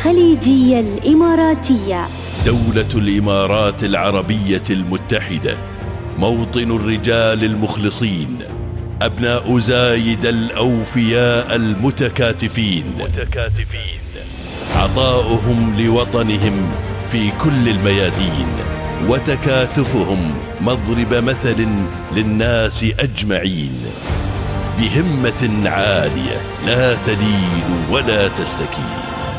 الخليجية الإماراتية. دولة الإمارات العربية المتحدة، موطن الرجال المخلصين، أبناء زايد الأوفياء المتكاتفين، عطاؤهم لوطنهم في كل الميادين، وتكاتفهم مضرب مثل للناس أجمعين، بهمة عالية لا تلين ولا تستكين.